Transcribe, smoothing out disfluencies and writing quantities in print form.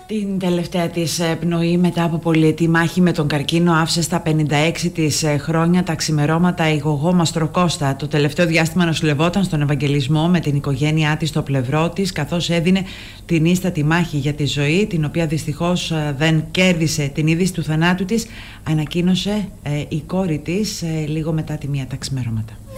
Την τελευταία της πνοή μετά από πολυετή μάχη με τον καρκίνο άφησε στα 56 της χρόνια τα ξημερώματα η Γογό Μαστροκώστα. Το τελευταίο διάστημα νοσηλευόταν στον Ευαγγελισμό με την οικογένειά της στο πλευρό της, καθώς έδινε την ίστατη μάχη για τη ζωή, την οποία δυστυχώς δεν κέρδισε. Την είδηση του θανάτου της ανακοίνωσε η κόρη της λίγο μετά τη 1 τα ξημερώματα.